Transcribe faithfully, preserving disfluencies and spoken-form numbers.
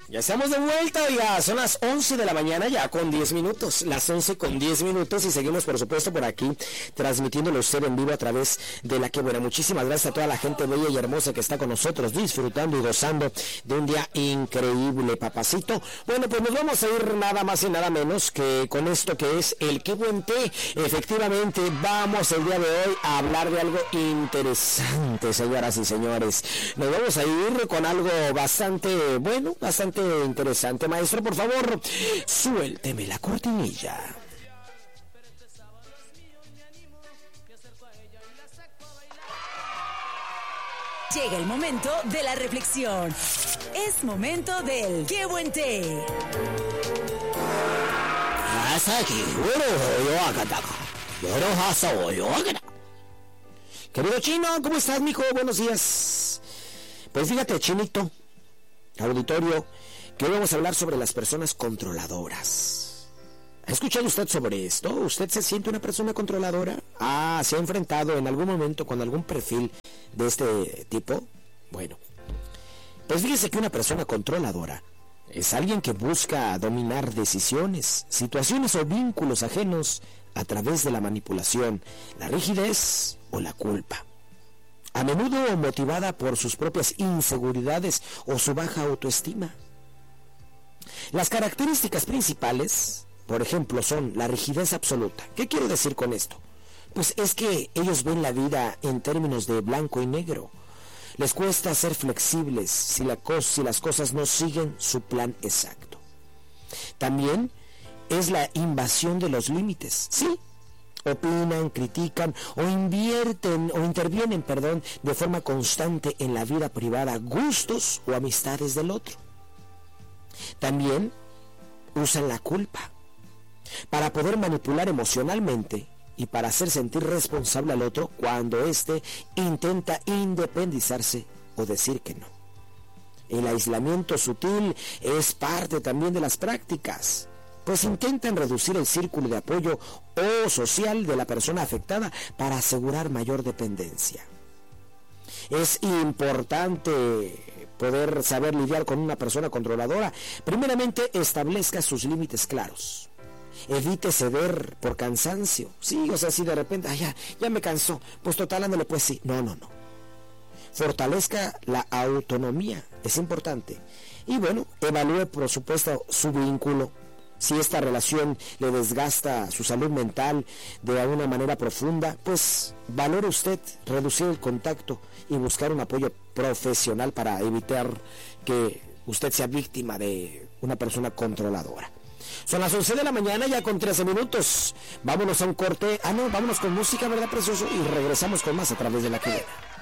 Ya estamos de vuelta, oiga, son las once de la mañana ya con diez minutos, las once con diez minutos y seguimos por supuesto por aquí transmitiéndolo usted en vivo a través de La Que Buena. Muchísimas gracias a toda la gente bella y hermosa que está con nosotros disfrutando y gozando de un día increíble, papacito. Bueno, pues nos vamos a ir nada más y nada menos que con esto que es el Qué Buen Té. Efectivamente, vamos el día de hoy a hablar de algo interesante, señoras y señores. Nos vamos a ir con algo bastante, bueno, bastante interesante. Maestro, por favor, suélteme la cortinilla. Llega el momento de la reflexión. Es momento del Qué Buen Té. Querido Chino, ¿cómo estás, mijo? Buenos días. Pues fíjate, Chinito, auditorio, que hoy vamos a hablar sobre las personas controladoras. ¿Ha escuchado usted sobre esto? ¿Usted se siente una persona controladora? Ah, ¿se ha enfrentado en algún momento con algún perfil de este tipo? Bueno, pues fíjese que una persona controladora es alguien que busca dominar decisiones, situaciones o vínculos ajenos a través de la manipulación, la rigidez o la culpa. A menudo motivada por sus propias inseguridades o su baja autoestima. Las características principales, por ejemplo, son la rigidez absoluta. ¿Qué quiero decir con esto? Pues es que ellos ven la vida en términos de blanco y negro. Les cuesta ser flexibles si, la co- si las cosas no siguen su plan exacto. También es la invasión de los límites. Sí, opinan, critican o invierten o intervienen, perdón, de forma constante en la vida privada, gustos o amistades del otro. También usan la culpa para poder manipular emocionalmente y para hacer sentir responsable al otro cuando éste intenta independizarse o decir que no. El aislamiento sutil es parte también de las prácticas, pues intentan reducir el círculo de apoyo o social de la persona afectada para asegurar mayor dependencia. Es importante poder saber lidiar con una persona controladora. Primeramente, establezca sus límites claros. Evite ceder por cansancio. Sí, o sea, si de repente, ay, ya, ya me cansó, pues total, ándale, pues sí. No, no, no. Fortalezca la autonomía, es importante. Y bueno, evalúe, por supuesto, su vínculo. Si esta relación le desgasta su salud mental de alguna manera profunda, pues valore usted reducir el contacto y buscar un apoyo profesional para evitar que usted sea víctima de una persona controladora. Son las once de la mañana, ya con trece minutos. Vámonos a un corte. Ah, no, vámonos con música, ¿verdad, precioso? Y regresamos con más a través de La Que Buena.